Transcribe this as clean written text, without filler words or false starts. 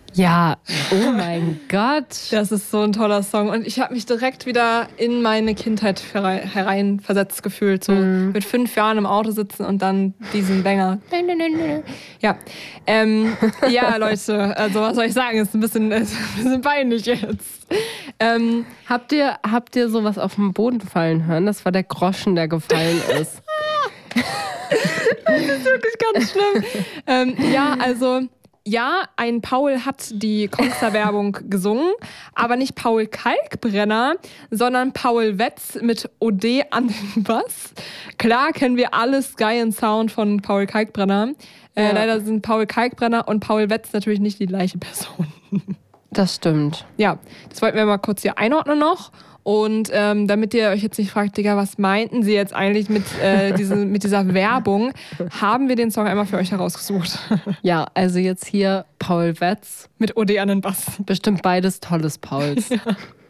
Ja, oh mein Gott. Das ist so ein toller Song. Und ich habe mich direkt wieder in meine Kindheit hereinversetzt gefühlt. So mit 5 Jahren im Auto sitzen und dann diesen Banger. Ja, ja, Leute, also was soll ich sagen? Ist ein bisschen peinlich jetzt. Habt ihr sowas auf den Boden fallen hören? Das war der Groschen, der gefallen ist. Das ist wirklich ganz schlimm. Ja, also... Ja, ein Paul hat die Kongstar-Werbung gesungen, aber nicht Paul Kalkbrenner, sondern Paul Wetz mit OD an den Bass. Klar kennen wir alle Sky and Sound von Paul Kalkbrenner. Ja. Leider sind Paul Kalkbrenner und Paul Wetz natürlich nicht die gleiche Person. Das stimmt. Ja, das wollten wir mal kurz hier einordnen noch. Und damit ihr euch jetzt nicht fragt, Digga, was meinten sie jetzt eigentlich mit dieser Werbung, haben wir den Song einmal für euch herausgesucht. Ja, also jetzt hier Paul Wetz. Mit OD an den Bass. Bestimmt beides tolles Pauls. Ja.